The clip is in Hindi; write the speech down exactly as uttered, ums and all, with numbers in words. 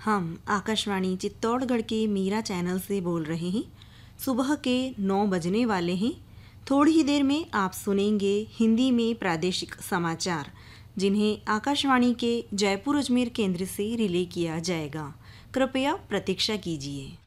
हम आकाशवाणी चित्तौड़गढ़ के मीरा चैनल से बोल रहे हैं। सुबह के नौ बजने वाले हैं। थोड़ी ही देर में आप सुनेंगे हिंदी में प्रादेशिक समाचार, जिन्हें आकाशवाणी के जयपुर अजमेर केंद्र से रिले किया जाएगा। कृपया प्रतीक्षा कीजिए।